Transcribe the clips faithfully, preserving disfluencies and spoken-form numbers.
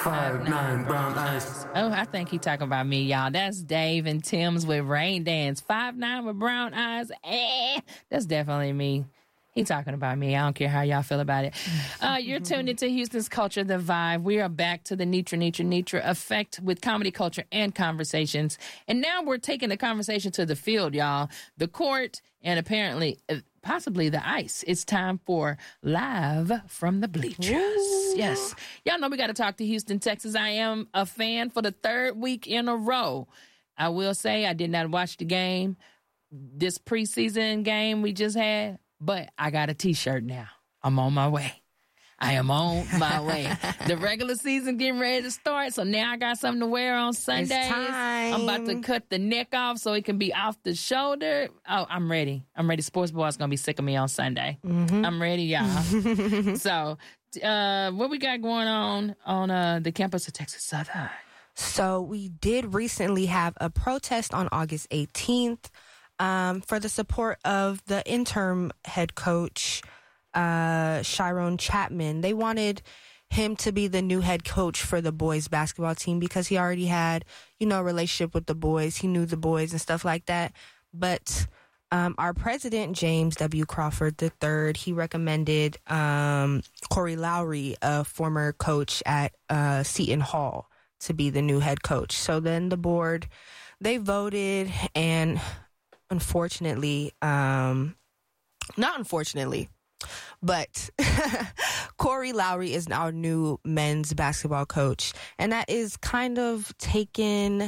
Five nine brown eyes. Oh, I think he talking about me, y'all. That's Dave and Tim's with Rain Dance. Five nine with brown eyes. Eh, that's definitely me. He talking about me. I don't care how y'all feel about it. Uh, you're tuned into Houston's Culture, The Vibe. We are back to the Nitra, Nitra, Nitra effect with comedy, culture, and conversations. And now we're taking the conversation to the field, y'all. The court and apparently, uh, possibly the ice. It's time for Live from the Bleachers. Ooh. Yes. Y'all know we got to talk to Houston, Texas. I am a fan for the third week in a row. I will say I did not watch the game, this preseason game we just had. But I got a T-shirt now. I'm on my way. I am on my way. The regular season getting ready to start, so now I got something to wear on Sundays. It's time. I'm about to cut the neck off so it can be off the shoulder. Oh, I'm ready. I'm ready. Sports Boy's going to be sick of me on Sunday. Mm-hmm. I'm ready, y'all. So, uh, what we got going on on uh, the campus of Texas Southern? So we did recently have a protest on August eighteenth. Um, for the support of the interim head coach, uh, Chiron Chapman. They wanted him to be the new head coach for the boys basketball team because he already had, you know, a relationship with the boys. He knew the boys and stuff like that. But um, our president, James W. Crawford the third, he recommended um, Corey Lowry, a former coach at uh, Seton Hall, to be the new head coach. So then the board, they voted, and unfortunately, um, not unfortunately, but Corey Lowry is our new men's basketball coach. And that is kind of taken,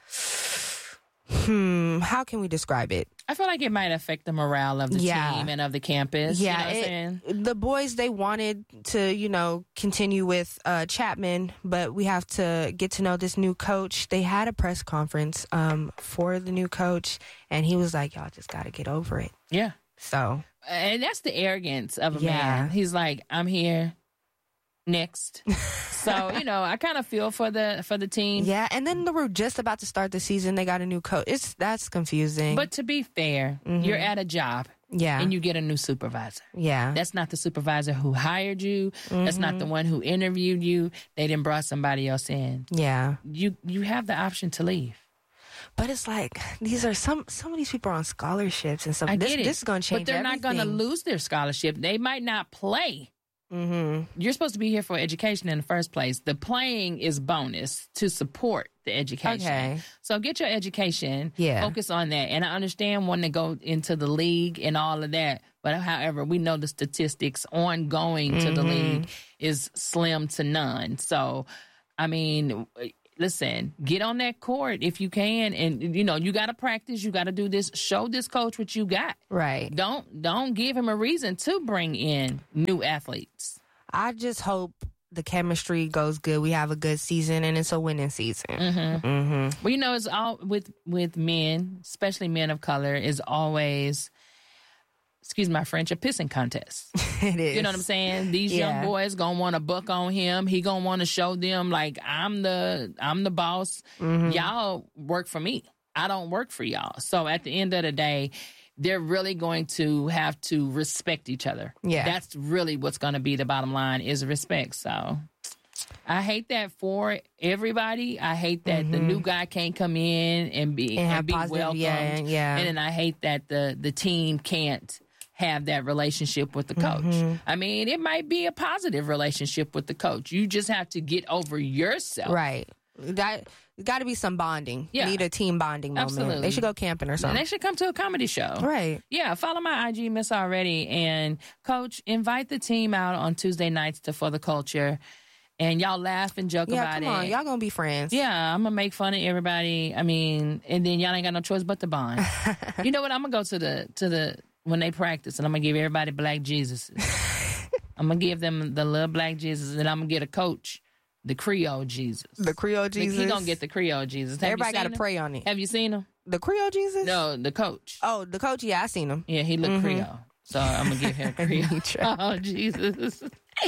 hmm, how can we describe it? I feel like it might affect the morale of the Yeah. team and of the campus. Yeah, You know what it- I'm saying? the boys, they wanted to, you know, continue with uh, Chapman, but we have to get to know this new coach. They had a press conference um, for the new coach, and he was like, y'all just got to get over it. Yeah. So, And that's the arrogance of a Yeah. man. He's like, I'm here. Next. So, you know, I kind of feel for the for the team. yeah, and then they were just about to start the season. They got a new coach. It's That's confusing. But to be fair, you're at a job yeah, and you get a new supervisor. yeah. That's not the supervisor who hired you. That's not the one who interviewed you. They didn't brought somebody else in. yeah. You you have the option to leave. But it's like, these are some, some of these people are on scholarships and stuff. I this, get it. This is going to change But they're not going to everything. lose their scholarship. They might not play. Mm-hmm. You're supposed to be here for education in the first place. The playing is bonus to support the education. Okay. So get your education. Yeah. Focus on that. And I understand wanting to go into the league and all of that. But however, we know the statistics on going to the league is slim to none. So, I mean, listen, get on that court if you can. And, you know, you got to practice. You got to do this. Show this coach what you got. Right. Don't don't give him a reason to bring in new athletes. I just hope the chemistry goes good. We have a good season, and it's a winning season. Mm-hmm. Mm-hmm. Well, you know, it's all with with men, especially men of color, is always, excuse my French, a pissing contest. It is. You know what I'm saying? These Yeah. young boys gonna want to buck on him. He gonna want to show them like I'm the I'm the boss. Mm-hmm. Y'all work for me. I don't work for y'all. So at the end of the day, they're really going to have to respect each other. Yeah. That's really what's going to be the bottom line is respect. So I hate that for everybody. I hate that the new guy can't come in and be Mm-hmm. And and, have be positive- welcomed. yeah, yeah. And then I hate that the the team can't have that relationship with the coach. Mm-hmm. I mean, it might be a positive relationship with the coach. You just have to get over yourself. Right. That got to be some bonding. Yeah. Need a team bonding moment. Absolutely. They should go camping or And something. they should come to a comedy show. Right. Yeah, follow my I G, Miss Already. And, Coach, invite the team out on Tuesday nights to For the Culture. And y'all laugh and joke Yeah, about come it. on. Y'all gonna be friends. Yeah, I'm going to make fun of everybody. I mean, and then y'all ain't got no choice but to bond. You know what? I'm going to go to the, to the, when they practice, and I'm going to give everybody black Jesus. I'm going to give them the little black Jesus, and I'm going to get a coach the Creole Jesus. The Creole Jesus. He going to get the Creole Jesus. Have Everybody you got seen to him? pray on it. Have you seen him? The Creole Jesus? No, the coach. Oh, the coach? Yeah, I seen him. Yeah, he looked Creole. So I'm going to give him Creole. Try. Oh, Jesus.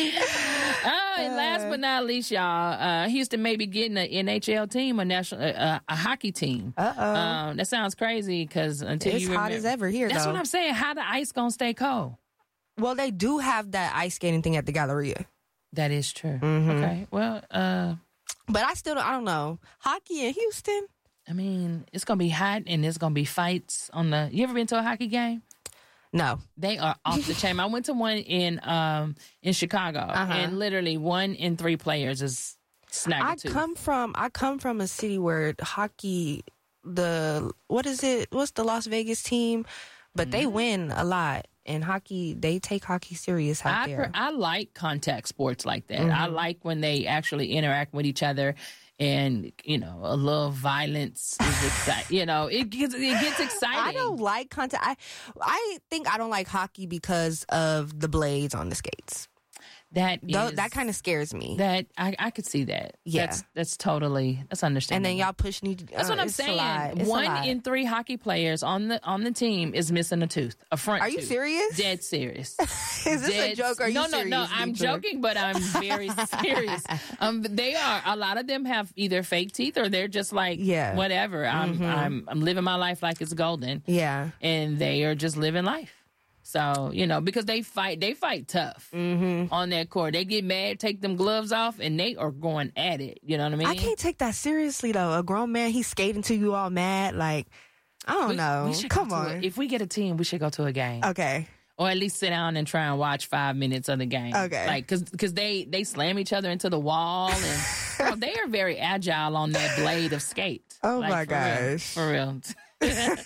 Oh, and last but not least, y'all, uh, Houston may be getting an N H L team, a national, uh, a hockey team. Uh-oh. Um, that sounds crazy because until It's you hot remember- as ever here, That's though. what I'm saying. How the ice gonna stay cold? Well, they do have that ice skating thing at the Galleria. That is true. Mm-hmm. Okay. Well, uh, But I still don't, I don't know. Hockey in Houston? I mean, it's going to be hot and there's going to be fights on the... You ever been to a hockey game? No. They are off the chain. I went to one in um, in Chicago, uh-huh. and literally one in three players is snagged. I come from I come from a city where hockey, the what is it? What's the Las Vegas team? But mm-hmm. they win a lot. And hockey, they take hockey serious out I, there. I like contact sports like that. Mm-hmm. I like when they actually interact with each other, and you know, a little violence is exciting. You know, it gets it gets exciting. I don't like contact. I I think I don't like hockey because of the blades on the skates. That Th- is, that kind of scares me. That I, I could see that. Yeah, that's, that's totally that's understandable. And then y'all push me. Uh, that's what I'm saying. One in three hockey players on the on the team is missing a tooth, a front. Are you tooth. serious? Dead serious. Is this Dead, a joke? Or are you no, serious? no, no. I'm Deidre? joking, but I'm very serious. Um, they are. A lot of them have either fake teeth or they're just like, yeah, whatever. I'm mm-hmm. I'm I'm living my life like it's golden. Yeah, and they are just living life. So, you know, because they fight, they fight tough mm-hmm. on that court. They get mad, take them gloves off, and they are going at it. You know what I mean? I can't take that seriously, though. A grown man, he's skating to you all mad. Like, I don't we, know. We Come on. on. If we get a team, we should go to a game. Okay. Or at least sit down and try and watch five minutes of the game. Okay. Like, because because they, they slam each other into the wall. And you know, they are very agile on that blade of skate. Oh, like, my for gosh. Real, for real.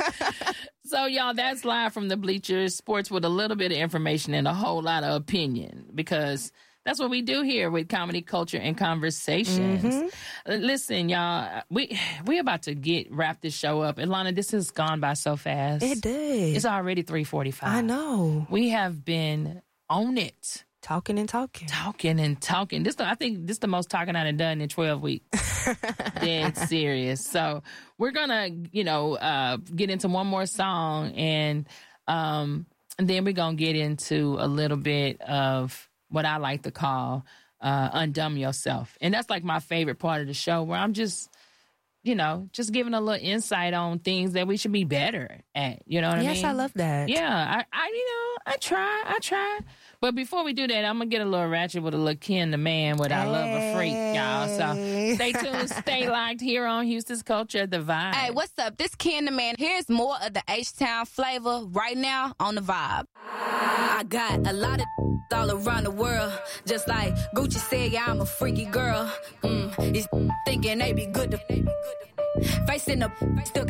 So, y'all, that's live from the bleachers. Sports with a little bit of information and a whole lot of opinion, because that's what we do here with Comedy, Culture, and Conversations. Mm-hmm. Listen, y'all, we we about to get wrap this show up. Ilana, this has gone by so fast. It did. It's already three forty-five. I know. We have been on it. Talking and talking. Talking and talking. This, I think this is the most talking I done done in twelve weeks. Dead serious. So we're going to, you know, uh, get into one more song, and, um, and then we're going to get into a little bit of what I like to call uh, undumb yourself. And that's like my favorite part of the show, where I'm just, you know, just giving a little insight on things that we should be better at. You know what yes, I mean? Yes, I love that. Yeah, I, I, you know, I try, I try. But before we do that, I'm going to get a little ratchet with a little Ken the Man with I hey. Love a Freak, y'all. So stay tuned, stay locked here on Houston's Culture, The Vibe. Hey, what's up? This Ken the Man. Here's more of the H-Town flavor right now on The Vibe. I got a lot of all around the world. Just like Gucci said, yeah, I'm a freaky girl. Mm, it's thinking they be good to... Facing the... Still